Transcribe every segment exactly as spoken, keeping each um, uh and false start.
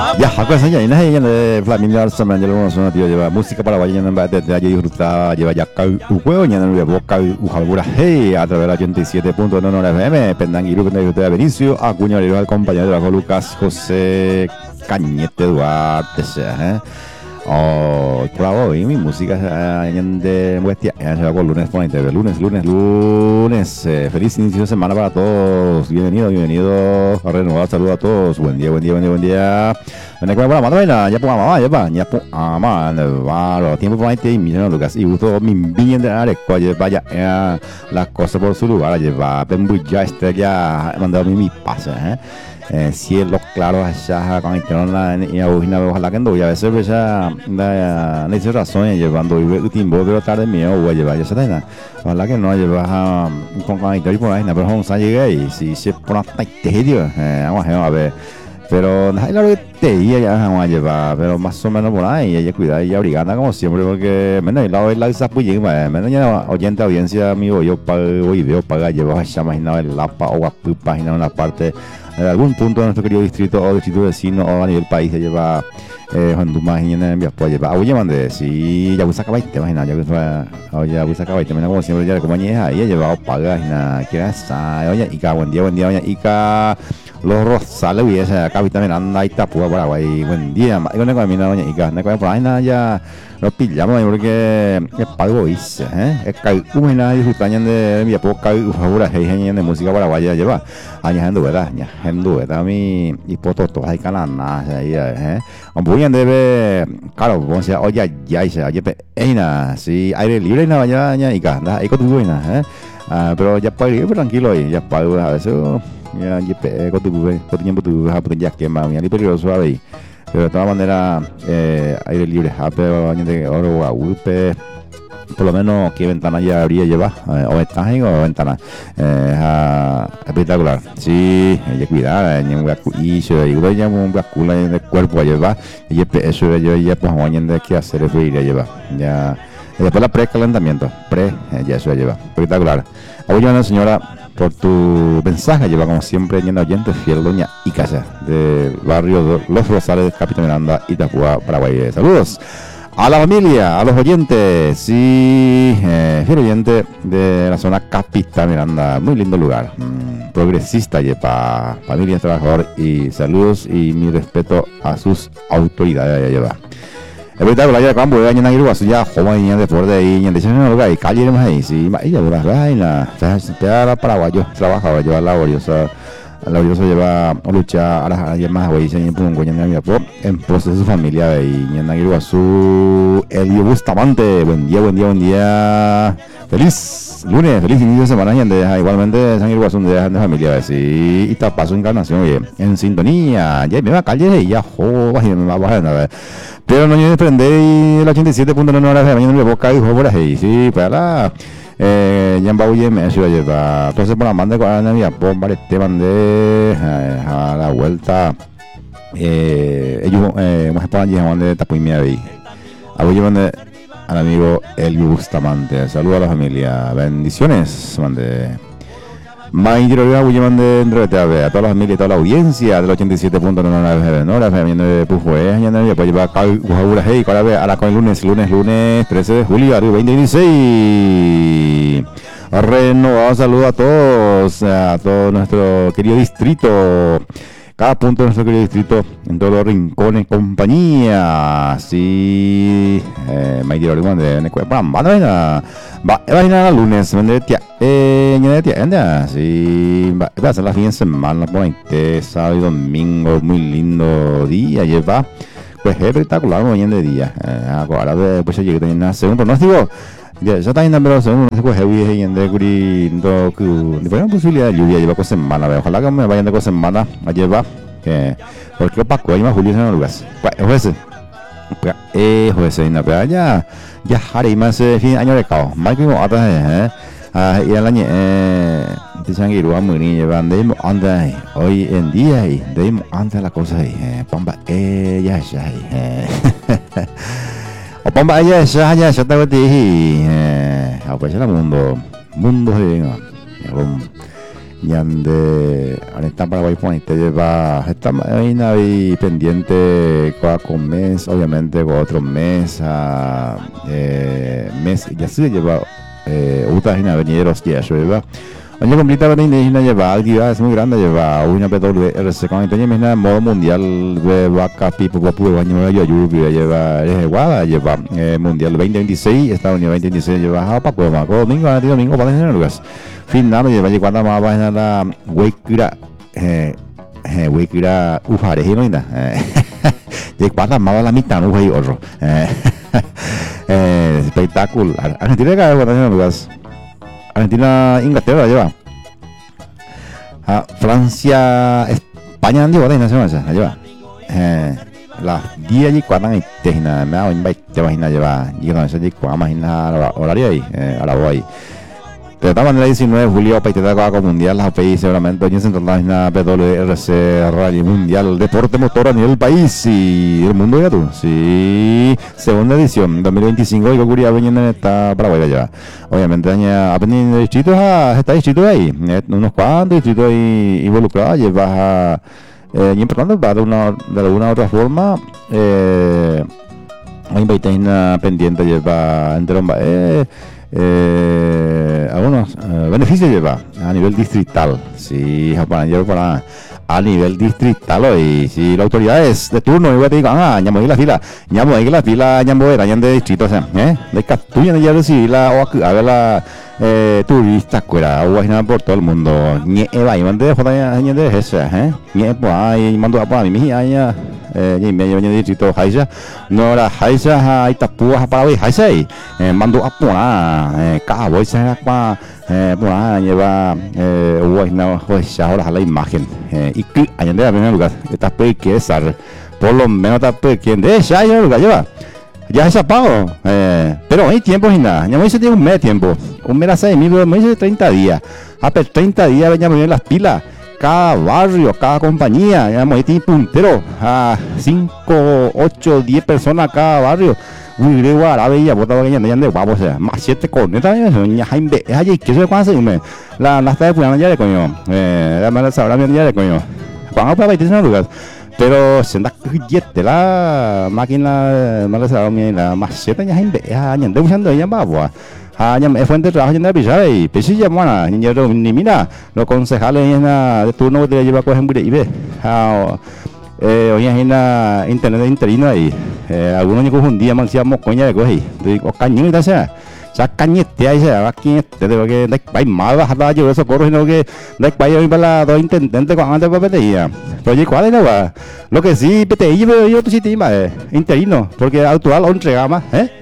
Ya, aku saja ini yang de familiar sama yang lo son tío lleva música para vayan en bate de allí disfrutar lleva ya cau juego ya no le boca ujalbura hey a través de la ochenta y siete punto uno F M pendangiru que de Benicio Acuña le al compañero de Lucas José Cañete Duarte eh oh bravo y mi música en de Muestia ya se va con lunes por internet lunes lunes lunes eh, feliz inicio de semana para todos bienvenido bienvenido a renovar saludos a todos buen día buen día buen día buen día bueno que vamos a ya pues mamá ya va ya pues mamá va los tiempos por ahí te miran Lucas y gusto mi bien de área cual vaya las cosas por su lugar lleva pembuya estrella mandado mi pasa eh Eh, cielos claros allá con internet y a ojalá que no y a veces pues ya la dice razón llevando y tiempo pero tarde mío voy a llevar ya se da ojalá que no lleva con con internet por ahí pero vamos a llegar y si se pone tedio vamos a ver pero nada claro que te iba ya vamos a llevar pero más o menos por ahí ella cuidar y abrigada como siempre porque menos el lado la esa pues menos ya oyente audiencia amigo yo pago y veo pagar llevar allá imaginado el lapa o a página una parte en algún punto de nuestro querido distrito o distrito vecino o a nivel país se lleva eh, Honduras y en el pues lleva oye mande si ya busca cabaite imagina ya busca oye busca cabaite menos como siempre ya la compañía ahí ha llevado pagas y que esa oye y cada buen día buen día oye y cada los rosales y esa acá también anda y tapua por agua y buen día y con el camino oye y cada por ahí nada ya nos pillamos porque es pago hice eh es que una nada disfrutan de mi época favor hay de música paraguaya lleva añadiendo verdad añadiendo verdad mi y pototo hay canana ahí eh un poco de claro vamos a oye ya ya ya peina si aire libre nada ya ya y cada ahí con tu buena eh pero ya pago tranquilo ahí ya pago a veces ya ya con tu con tiempo tu ya quema mi peligroso ahí pero de todas maneras eh, aire libre pero de oro a upe por lo menos qué ventana ya habría lleva eh, o ventaja o ventana eh, a, espectacular sí hay que cuidar hay un gacuillo y voy a un gacula en el cuerpo a llevar y eso yo ya pues mañana de qué hacer es ir a llevar ya y después la precalentamiento pre eh, ya eso lleva espectacular hoy una señora por tu mensaje lleva como siempre lleno de oyentes fiel doña Icasa del barrio Los Rosales Capitán Miranda Itapúa Paraguay saludos a la familia a los oyentes sí eh, fiel oyente de la zona Capitán Miranda muy lindo lugar mm, progresista lleva familia trabajador y saludos y mi respeto a sus autoridades lleva espectacular ya campo ya nang iru ya joven ya de por de ahí ya de no lugar y calle más ahí sí ella dura vaina se para paraguayo trabajaba lleva laboriosa laboriosa lleva lucha a las más güey se impone con ya en pos de su familia y ya nang iru su Elio Bustamante buen día buen día buen día feliz lunes feliz inicio de semana y de igualmente San Iru un día de familia sí y tapazo encarnación oye en sintonía ya me va a calle y ya joder me va a bajar a ver pero no yo prendí el ochenta y siete punto nueve horas de mañana me boca y por ahí sí para eh ya va oye me se lleva entonces por la manda con la mía por varios temas de a la vuelta eh ellos eh más para allá donde tapo y me ahí a voy llevando al amigo Elio Bustamante saludos a la familia bendiciones mande más interior voy llevando dentro de a toda la familia y toda la audiencia del ochenta y siete punto nueve no la familia de Pujue ya no puede llevar a hey para ver a la con lunes lunes lunes trece de julio veinte dieciséis renovado saludo a todos a todo nuestro querido distrito cada punto de nuestro querido distrito en todos los rincones compañía sí eh me dio algo de bueno va va va a ir lunes vende tía eh de tía anda sí va a ser la fin de semana por ahí sábado y domingo muy lindo día lleva pues espectacular mañana de día ahora después llegué también según pronóstico ya ya está en pero según no se heavy y en de guri no que hay posibilidad de lluvia lleva con semana ojalá que me vayan de con semana a llevar que porque Paco hay más Julio en lugares pues ese eh ese en la ya ya hari más fin año de cao más que otra eh ah y el año eh dicen que lo vamos ni llevan de anda hoy en día y de anda la cosa eh pomba eh ya ya eh o pomba ya ya ya ya está eh a pues el mundo mundo de Ñande, ahorita en Paraguay poniste lleva, está ahí pendiente con mes, obviamente con otro mes, a mes, ya se lleva, uta hina venideros ya se lleva. Oye, completa hina lleva actividades muy grandes, lleva una P W R C con entonces en modo mundial de vaca pipo papu baño yo lluvia lleva guada lleva mundial veinte veintiséis Estados Unidos veinte veintiséis lleva a Paco domingo a domingo para tener lugar. Final lleva cuando más va a la Wikira eh eh Wikira ufare no ina de cuando más la mitad no hay otro eh espectacular. Argentina que va a tener lugar. Argentina, Inglaterra lleva. Ah, Francia, España no lleva de nación esa, lleva. Eh, las diez y cuatro y tehina, me hago invite, te vas a llevar. Y no sé si cuál más ina horario ahí, eh, a la voy. De todas maneras, diecinueve de julio, país de Copa Mundial, la país seguramente hoy en Central la P W R C Rally Mundial, deporte motor a nivel país y el mundo ya tú. Sí, segunda edición, dos mil veinticinco, y que ocurría veniendo en esta Paraguay allá. Obviamente, ha venido distritos a, está distrito ahí, unos cuantos distritos ahí involucrados, llevas a, eh, y importante, va de una, de alguna u otra forma, eh, hay una pendiente, lleva entre eh, Eh, algunos eh, beneficios lleva a nivel distrital, sí, para, para a nivel distrital hoy, si las autoridades de turno igual te digo, ah, ya me la fila, ya me la fila, ya me voy a de distrito, o sea, eh, de captura ya recibí la o a ver la eh, turistas fuera, o nada por todo el mundo, ni eva y mande joder, ni de eso, eh, ni pues ahí mando a para mí, ya eh, y me llevan de distrito Haisha, no era Haisha, ahí tapúa para hoy, Haisha, eh, mando a poner, eh, cada voy a para eh, bueno, lleva eh, una ahora la imagen eh, y que allá en primer lugar está que estar por lo menos está quien de ella ya lugar lleva ya se pago eh, pero hay tiempo sin nada ya me dice tiene un mes de tiempo un mes a seis mil me dice treinta días a per treinta días venía muy bien las pilas cada barrio cada compañía ya me tiene puntero a cinco ocho diez personas cada barrio uy griego árabe ya bota que ya de guapo sea más siete con esta ya jaime es allí que se cuánto me la la está de ya de coño eh la mala sabrá bien ya de coño vamos para ir a lugar pero se anda yete la máquina mala sabrá bien la más siete ya jaime ya ya de usando ya va pues hanya me fuente de trabajo ya bisa y pesi ya mana ni ni mira los concejales ya de turno de llevar cogen y ve eh hoy en la internet interino ahí eh, algunos ni un día más decíamos coña de coge digo cañón y tal sea ya cañete ahí se va aquí este de que de país más baja yo eso corro sino que de país hoy para dos intendentes con antes para pedir pero oye cuál es la lo que sí pete yo yo tu sistema interino porque actual lo entrega más eh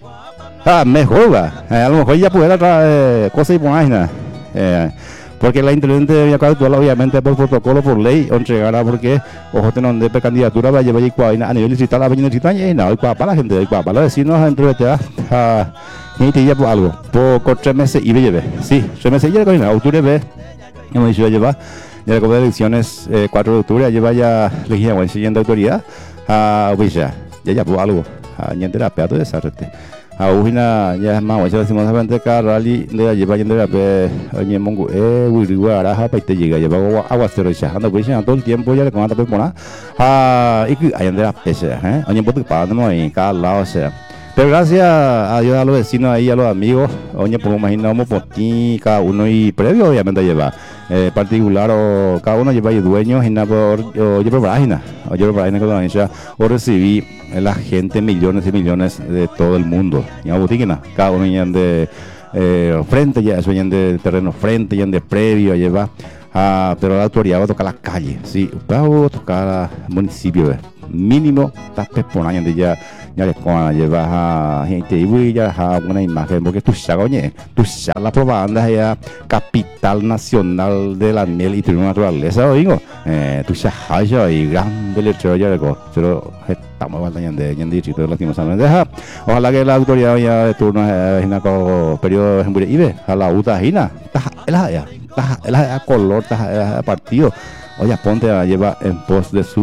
ah mejor va eh, a lo mejor ya puede otra eh, cosa y buena eh porque la intendente de actual obviamente por protocolo por ley entregará porque ojo tenón de candidatura va a llevar a nivel distrital a venir distrital y no para la gente de para los vecinos dentro de te a ni te llevo algo por tres meses y lleve sí tres meses ya con octubre ve hemos dicho llevar ya la de elecciones eh, cuatro de octubre lleva ya legislación siguiente autoridad a uh, ya ya ya por algo a ni terapia todo desastre a una ya más o decimos solamente cada rally de lleva yendo a pe oye mongo eh uruguay araja pa te llega lleva agua cero ya anda pues ya todo el tiempo ya le con anda pues pona ah y que allá de ese eh oye por para no en cada lado sea pero gracias a Dios a los vecinos ahí a los amigos oye por imaginamos por ti cada uno y previo obviamente lleva eh, particular o cada uno lleva y dueños y nada por yo yo por página o yo por página con la o recibí la gente millones y millones de todo el mundo y a botiquina cada uno ya de eh, frente ya eso ya de terreno frente ya de previo lleva ah, pero la autoridad va a tocar la calle sí va a tocar el municipio mínimo está pesponando ya ya le con llevar a gente y ya a una imagen porque tú sabes tú sabes la propaganda ya capital nacional de la miel y tu naturaleza oigo eh, tú sabes ya y grande letrero ya le pero estamos batallando de en distrito lastimosamente deja ojalá que la autoridad ya de turno en el periodo y ve a la uta gina la ya la color partido oye ponte a llevar en pos de su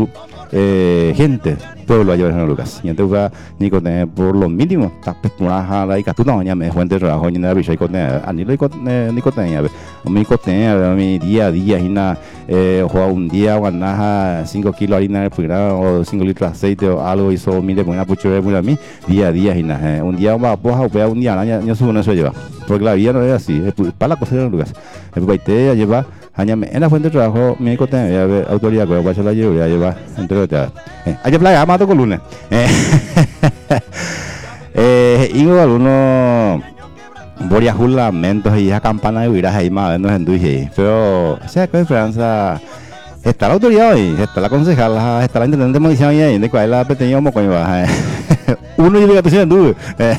eh, gente pueblo allá en Lucas y entonces ni con por lo mínimo está pescura la y que tú no ya me fuente trabajo ni nada bicho con ani lo con ni con ya mi con mi día a día y na eh juega un día o nada cinco kilos de harina o cinco litros de aceite o algo hizo mire con una puchera muy a mí día a día y na un día va a poner un día ya yo subo no se lleva porque la vida no es así para la cosa en Lucas el paite lleva hanya en la fuente de trabajo mi cote ya ve autoridad que va a la lleva ya lleva entre otras eh hay playa amato con lunes eh eh igual uno voy a jugar lamentos y esa campana de viras ahí más no en duje pero o sea con esperanza está la autoridad hoy está la concejal está la intendente municipal ahí de cuál la pequeña como coño va uno y la presión du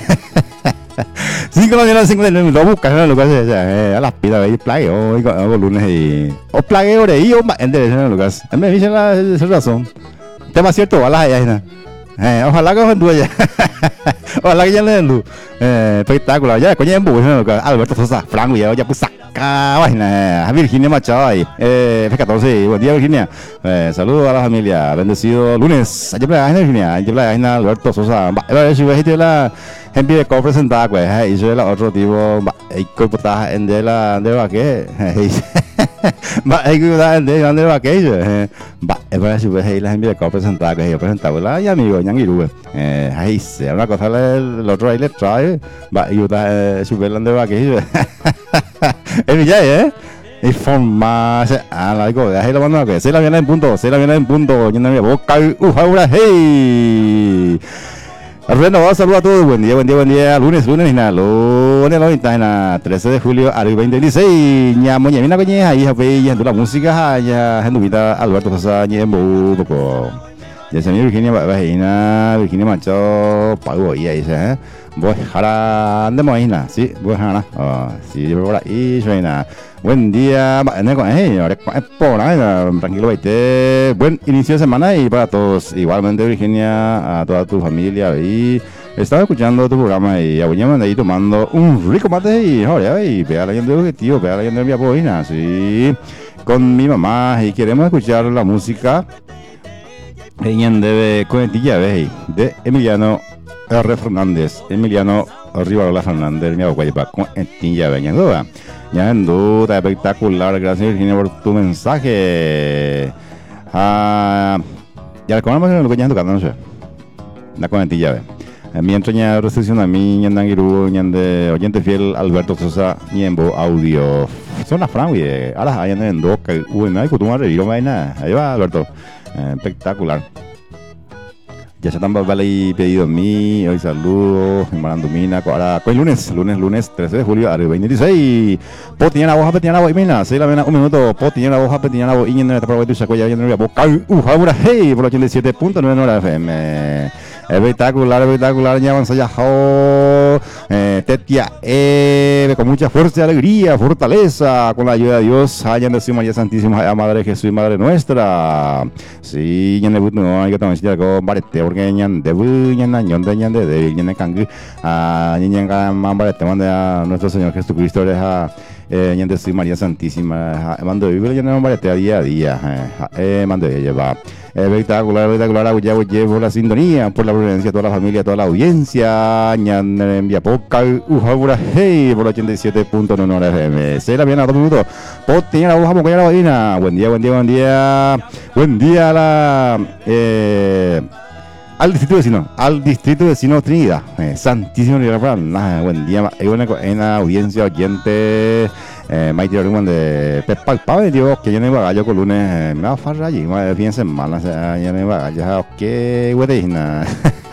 cinco de la cinco de lo buscan lo que hace a las pilas ahí playa hoy con lunes y o playa ore y o en de Lucas me dice la razón tema cierto va la allá eh ojalá que tú ya ojalá que ya le luz eh espectacular ya coño en bus Alberto Sosa Franco ya ya pues saca vaina Virginia Machado ahí eh F catorce buen día Virginia eh saludos a la familia bendecido lunes ayer la Virginia ayer la Alberto Sosa va si ves la gente de presentada pues y soy la otro tipo y corta en de la de va que va hay que dar de dónde va que va es para si ves la gente de presentada que yo presentaba la y amigo ñangiru eh ahí se una cosa el otro ahí le trae va y uta si ves la de va que es ya eh informa a la digo ahí lo mando a que se la viene en punto se la viene en punto yo no me boca uh ahora hey Reno, saludos a todos, buen día, buen día, buen día, lunes, lunes, nada, lunes, lunes, trece de julio, al veinte dieciséis, ñamo, ñamina, coñe, ahí, jape, ya, la música, ya, genduvita, Alberto Sosa, ñembo, poco, ya, señor Virginia, vagina, Virginia Macho, pago, y ahí, eh, voy, jara, ande, moina, sí, voy, jara, ah, sí, yo por ahí, suena, buen día, eh, ahora, por ahí, tranquilo, veinte, buen inicio de semana y para todos, igualmente Virginia, a toda tu familia y estaba escuchando tu programa y abuñamos ahí tomando un rico mate y ahora, y vea la gente de objetivo, vea la gente de mi apoyina, sí, con mi mamá y queremos escuchar la música en de Coentilla, de Emiliano R. Fernández, Emiliano Rivarola Fernández, mi abuela, Coentilla, veñando, ya en duda, espectacular, gracias Virginia por tu mensaje. Ah, ya recordamos lo que ya tocando, no sé. La Coentilla, ve. Mientras ya recepción a mí, ya andan giru, ya de oyente fiel Alberto Sosa, Ñembo Audio. Son las fran, güey. Ahora hay en dos que uy, me hay que tomar reviro, me hay nada. Ahí va Alberto. Eh, espectacular. Ya se están vale pedido a mí, hoy saludos, Marando Mina, ahora hoy lunes, lunes, lunes, trece de julio, al veinte dieciséis. Potiña la hoja, petiña la voz, mina, se la ven un minuto, potiña la hoja, petiña la voz, y en el trabajo de tu saco ya no voy a buscar, uh, ahora, hey, por ochenta y siete punto nueve en hora F M. Espectacular, espectacular, ya avanza ya, oh, eh, Tetia, eh, con mucha fuerza, alegría, fortaleza, con la ayuda de Dios, hayan de su María Santísima, Madre Jesús y Madre nuestra. Sí, ya no no hay que tomar si algo barete, porque ya de buña, ya de ya de de ya de cangue, ah, ya ya mambarete, manda a nuestro Señor Jesucristo, deja eh, ya de su María Santísima, mando vivir ya no barete a día a día, eh, mando ella va. Espectacular, espectacular, ya por la sintonía, por la presencia de toda la familia, toda la audiencia, ñan envía poca, ujabura, hey, por ochenta y siete punto nueve F M. Se la viene a dos minutos, potiña la hoja, mocoña la vaina. Buen día, buen día, buen día, buen día a la, eh, al distrito vecino, al distrito vecino Trinidad, eh, Santísimo River, buen día, hay una, una audiencia oyente. Eh, Maite Orihuan de Pepa Pave, digo que yo no iba a gallo con lunes, me va a farrar allí, me fin de semana, o sea, yo no iba a gallo, qué güeyina.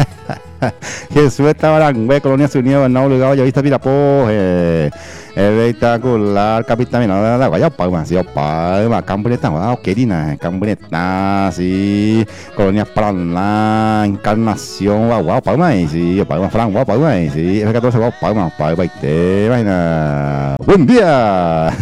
Jesús estaba en la Colonia Unidas, no obligado, ya viste Pirapo, eh, espectacular, capitán, no, la guaya, palma, sí, palma, campaneta, wow, querina, campaneta, sí, Colonia Paraná, Encarnación, wow, wow, palma, sí, palma, Frank, wow, palma, sí, F catorce, wow, palma, palma, te, vaina, buen día.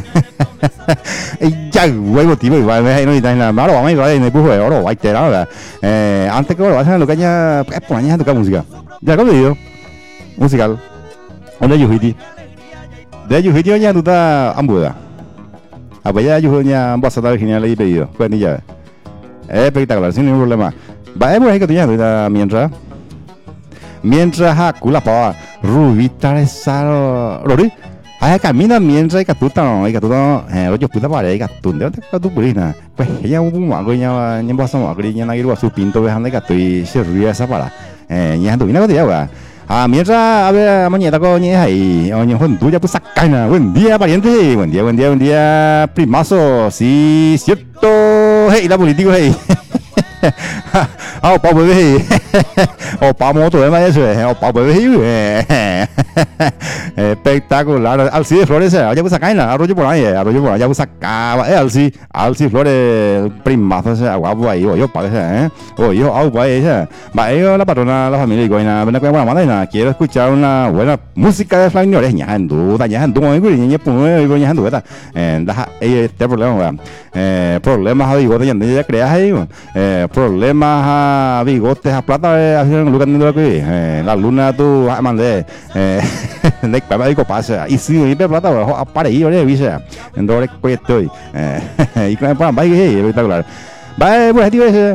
Ya, huevo, tío, igual me no está en la mano, vamos a ir a ir de oro, vai te nada. Eh, antes que vas a lo que ya, es por años tocar música. Ya como digo, musical. ¿Dónde yo fui? De yo fui ya tú estás ambuda. A ver ya yo ya vas a estar genial ahí pedido. Pues ni ya. Espectacular, sin ningún problema. Va, es por ahí que tú ya, mientras. Mientras a cula pa Rubita Resaro. Rori. Ay, camina mientras que tú no, que tú no, eh, yo puta para que tú no te que tú purina. Pues ella un mago ya ni vas a mago ya no quiero su pinto dejando que estoy se ríe esa para. Eh, ya ando vino que ya. Ah, mientras a ver mañana con ella ahí, oye, Juan, tú ya pues saca. Buen día, pariente. Buen día, buen día, buen día, primazo. Sí, cierto. Hey, la político, hey. Ah, opa bebé. Opa moto de maestro, opa bebé. Espectacular. Alci de Flores, ya pues acá en arroyo por ahí, arroyo por allá pues acá. Eh, Alci, Alci Flores, primazo ese guapo ahí, yo parece, eh. Oye, agua esa. Va, yo la patrona, la familia y coina, ven a comer buena madre, quiero escuchar una buena música de Flaminio, ya en duda, ya en duda, y ya pues ya en duda. Eh, deja este problema, eh, problemas a bigote ya ya creas ahí, eh, problemas a bigotes a plata, así en lugar de lo que eh, la luna tú mandé, eh, de que me digo pasa, y si me plata, para ahí, oye, visa, en doble que estoy, eh, y con el pan, va ahí, espectacular. Va, pues, tío, ese.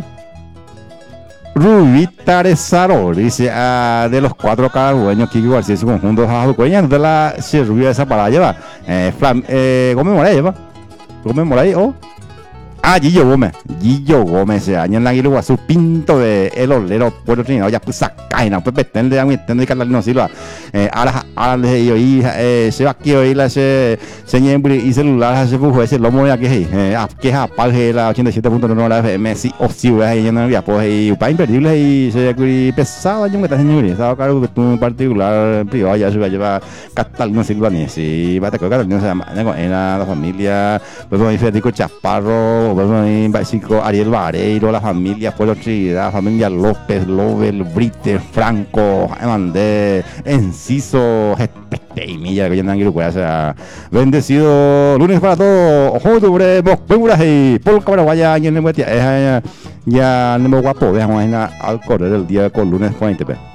Rubita Resaro, dice, ah, de los cuatro caragueños que igual si es un conjunto jajucueña, de la se rubia esa para llevar, eh, flam, eh, Gómez Moray, lleva, Gómez Moray, o, ah, Gillo Gómez, Gillo Gómez, se añade en la guilua su pinto de el olero, puerto trinidad, ya pues sacaina, pues betende a mi tende Catalino Silva, eh, ahora, ahora le yo y, eh, se va aquí hoy la se, señor y celular, se fue ese lomo ya que es, eh, que es apague la ochenta y siete punto nueve la F M, sí, o sí, voy a ir en el día, pues, y para imperdible y se pesado, yo me está señor, estaba claro que tú en particular, privado, ya se va a llevar Catalino Silva, ni si va a tener Catalino, se llama, en la familia, pues, mi Federico Chaparro, mi básico Ariel Vareiro, la familia Pueblo Trinidad, familia López, Lobel, Brite, Franco, Mandé, Enciso, y Milla, que ya no quiero sea bendecido lunes para todos, ojo, sobre Mosqueburas y por cámara vaya y en el ya, ya, no me guapo, veamos al correr el día con lunes cuarenta.